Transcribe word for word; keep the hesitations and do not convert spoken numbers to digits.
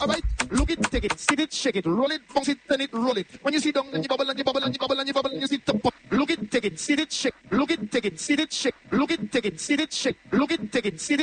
Alright, look it, take it, sit it, shake it, roll it, bounce it, turn it, roll it. When you sit down, then you bubble and you bubble and you bubble and you bubble and you sit up. Look it, take it, sit it, shake. Look it, take it, sit it, shake. Look it, take it, sit it, shake. Look it, take it, sit it.